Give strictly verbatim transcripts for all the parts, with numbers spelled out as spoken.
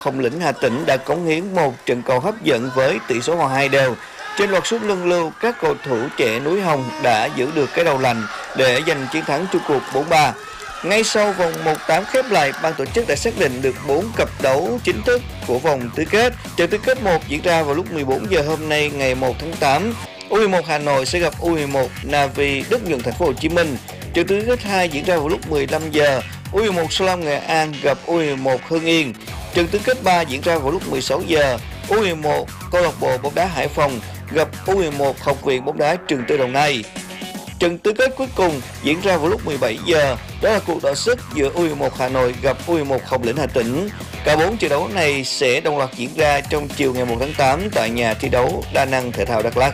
Hồng Lĩnh Hà Tĩnh đã cống hiến một trận cầu hấp dẫn với tỷ số hòa hai đều. Trên loạt sút luân lưu, các cầu thủ trẻ núi Hồng đã giữ được cái đầu lạnh để giành chiến thắng chung cuộc bốn ba. Ngay sau vòng một tám khép lại, ban tổ chức đã xác định được bốn cặp đấu chính thức của vòng tứ kết. Trận tứ kết một diễn ra vào lúc mười bốn giờ hôm nay ngày một tháng tám. u mười một Hà Nội sẽ gặp u mười một Navy Đức Nhuận Thành phố Hồ Chí Minh. Trận tứ kết hai diễn ra vào lúc mười lăm giờ. u mười một Sa Lam Nghệ An gặp u mười một Hưng Yên. Trận tứ kết ba diễn ra vào lúc mười sáu giờ. u mười một Câu lạc bộ bóng đá Hải Phòng gặp u mười một Học viện bóng đá Trường Tư Đồng Nai. Trận tứ kết cuối cùng diễn ra vào lúc mười bảy giờ. Đó là cuộc đọ sức giữa u mười một Hà Nội gặp u mười một Hồng Lĩnh Hà Tĩnh. Cả bốn trận đấu này sẽ đồng loạt diễn ra trong chiều ngày một tháng tám tại nhà thi đấu Đa Năng Thể thao Đắk Lắk.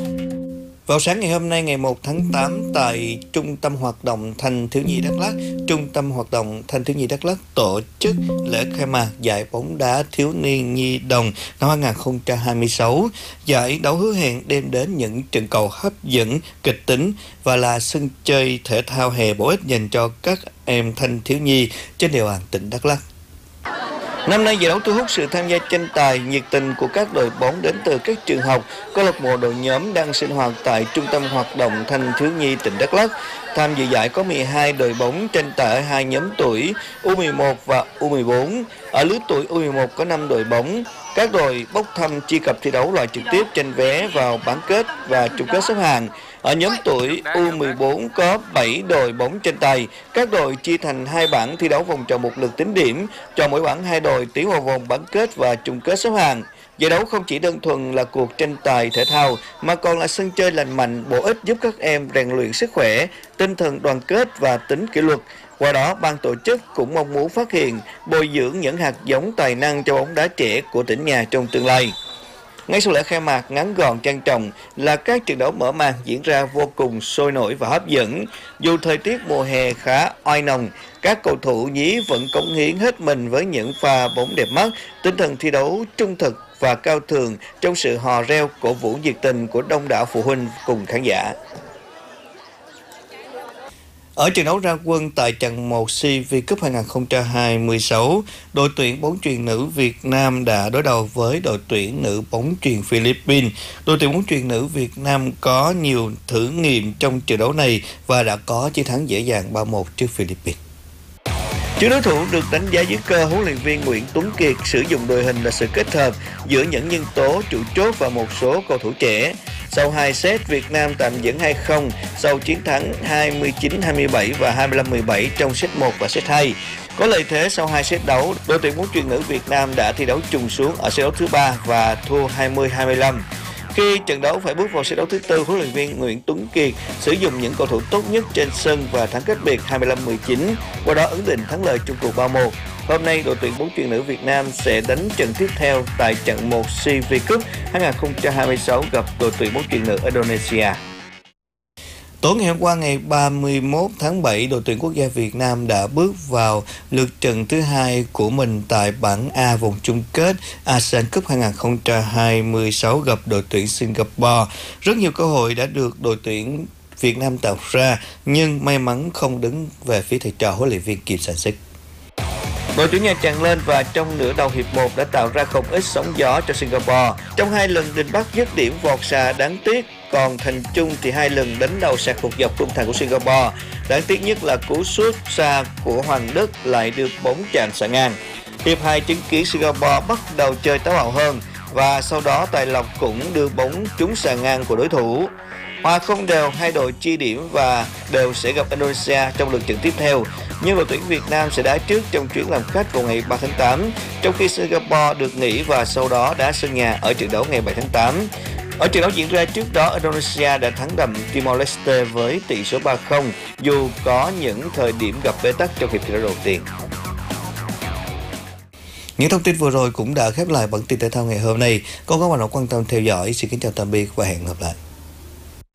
Vào sáng ngày hôm nay ngày một tháng tám, tại Trung tâm Hoạt động Thanh thiếu nhi Đắk Lắk, Trung tâm Hoạt động Thanh thiếu nhi Đắk Lắk tổ chức lễ khai mạc giải bóng đá thiếu niên nhi đồng năm hai không hai sáu. Giải đấu hứa hẹn đem đến những trận cầu hấp dẫn, kịch tính và là sân chơi thể thao hè bổ ích dành cho các em thanh thiếu nhi trên địa bàn tỉnh Đắk Lắk. Năm nay, giải đấu thu hút sự tham gia tranh tài nhiệt tình của các đội bóng đến từ các trường học, câu lạc bộ, đội nhóm đang sinh hoạt tại Trung tâm Hoạt động Thanh thiếu nhi tỉnh Đắk Lắk. Tham dự giải có mười hai đội bóng tranh tài ở hai nhóm tuổi u mười một và u mười bốn. Ở lứa tuổi u mười một có năm đội bóng. Các đội bốc thăm chia cặp thi đấu loại trực tiếp tranh vé vào bán kết và chung kết xếp hạng. Ở nhóm tuổi u mười bốn có bảy đội bóng tranh tài. Các đội chia thành hai bảng thi đấu vòng tròn một lượt tính điểm, cho mỗi bảng hai đội tiến vào vòng bán kết và chung kết xếp hạng. Giải đấu không chỉ đơn thuần là cuộc tranh tài thể thao mà còn là sân chơi lành mạnh, bổ ích giúp các em rèn luyện sức khỏe, tinh thần đoàn kết và tính kỷ luật. Qua đó, ban tổ chức cũng mong muốn phát hiện, bồi dưỡng những hạt giống tài năng cho bóng đá trẻ của tỉnh nhà trong tương lai. Ngay sau lễ khai mạc ngắn gọn trang trọng là các trận đấu mở màn diễn ra vô cùng sôi nổi và hấp dẫn. Dù thời tiết mùa hè khá oi nồng, các cầu thủ nhí vẫn cống hiến hết mình với những pha bóng đẹp mắt, tinh thần thi đấu trung thực và cao thượng trong sự hò reo cổ vũ nhiệt tình của đông đảo phụ huynh cùng khán giả. Ở trận đấu ra quân tại trận một xê vê Cup hai không hai sáu, đội tuyển bóng chuyền nữ Việt Nam đã đối đầu với đội tuyển nữ bóng chuyền Philippines. Đội tuyển bóng chuyền nữ Việt Nam có nhiều thử nghiệm trong trận đấu này và đã có chiến thắng dễ dàng ba một trước Philippines. Trước đối thủ được đánh giá dưới cơ, huấn luyện viên Nguyễn Tuấn Kiệt sử dụng đội hình là sự kết hợp giữa những nhân tố trụ chốt và một số cầu thủ trẻ. Sau hai set, Việt Nam tạm dẫn hai không sau chiến thắng hai mươi chín hai mươi bảy và hai mươi lăm mười bảy trong set một và set hai. Có lợi thế sau hai set đấu, đội tuyển bóng chuyền nữ Việt Nam đã thi đấu trùng xuống ở set đấu thứ ba và thua hai mươi hai mươi lăm. Khi trận đấu phải bước vào set đấu thứ tư, huấn luyện viên Nguyễn Tuấn Kiệt sử dụng những cầu thủ tốt nhất trên sân và thắng cách biệt hai mươi lăm mười chín, qua đó ấn định thắng lợi chung cuộc ba một. Hôm nay, đội tuyển bóng chuyền nữ Việt Nam sẽ đánh trận tiếp theo tại trận một xê vê Cup hai không hai sáu gặp đội tuyển bóng chuyền nữ Indonesia. Tối ngày hôm qua ngày ba mươi mốt tháng bảy, đội tuyển quốc gia Việt Nam đã bước vào lượt trận thứ hai của mình tại bảng A vòng chung kết a sê an Cup hai không hai sáu gặp đội tuyển Singapore. Rất nhiều cơ hội đã được đội tuyển Việt Nam tạo ra, nhưng may mắn không đứng về phía thầy trò huấn luyện viên Kim Sang-sik. Đội tuyển nhà tràn lên và trong nửa đầu hiệp một đã tạo ra không ít sóng gió cho Singapore. Trong hai lần Đình Bắc dứt điểm vọt xa đáng tiếc, còn Thành Trung thì hai lần đánh đầu sạc phục dọc khung thành của Singapore. Đáng tiếc nhất là cú sút xa của Hoàng Đức lại được bóng chạm xà ngang. Hiệp hai chứng kiến Singapore bắt đầu chơi táo bạo hơn và sau đó Tài Lộc cũng đưa bóng trúng xà ngang của đối thủ. Hòa không đều, hai đội chia điểm và đều sẽ gặp Indonesia trong lượt trận tiếp theo. Nhưng đội tuyển Việt Nam sẽ đá trước trong chuyến làm khách vào ngày ba tháng tám, trong khi Singapore được nghỉ và sau đó đá sân nhà ở trận đấu ngày bảy tháng tám. Ở trận đấu diễn ra trước đó, Indonesia đã thắng đậm Timor-Leste với tỷ số ba không, dù có những thời điểm gặp bế tắc trong hiệp thi đấu đầu tiên. Những thông tin vừa rồi cũng đã khép lại bản tin thể thao ngày hôm nay. Còn các bạn quan tâm theo dõi, xin kính chào tạm biệt và hẹn gặp lại.